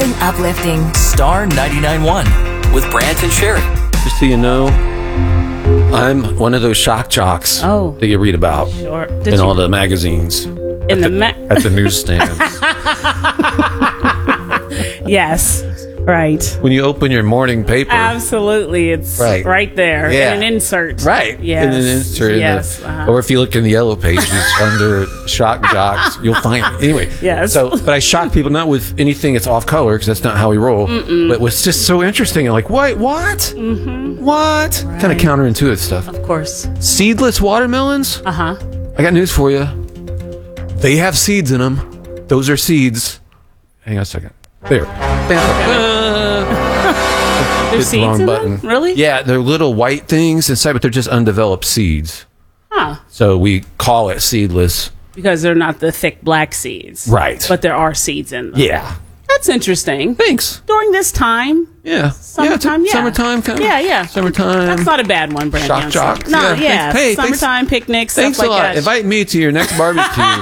something uplifting. Star 99.1 with Brant and Sherry. Just so you know, I'm one of those shock jocks that you read about in all the magazines. At the newsstand. Yes, right. When you open your morning paper. Absolutely. It's right there. Yeah. In an insert. Right. Yes. In an insert. Yes. Or if you look in the yellow pages under shock jocks, you'll find it. Anyway. Yes. But I shock people not with anything that's off color because that's not how we roll. But it was just so interesting. I'm like, what? Mm-hmm. What? Right. Kind of counterintuitive stuff. Of course. Seedless watermelons? Uh-huh. I got news for you. They have seeds in them. Those are seeds. Hang on a second. There. There's seeds in them? Really? Yeah, they're little white things inside, but they're just undeveloped seeds. Huh. So we call it seedless. Because they're not the thick black seeds. Right. But there are seeds in them. Yeah. That's interesting. Thanks. During this time. Yeah. Summertime, Summertime kind of. Yeah. Summertime. That's not a bad one, Brandon. Shock jocks. No, yeah. Hey, summertime picnics, thanks stuff a like lot. that. Invite me to your next barbecue.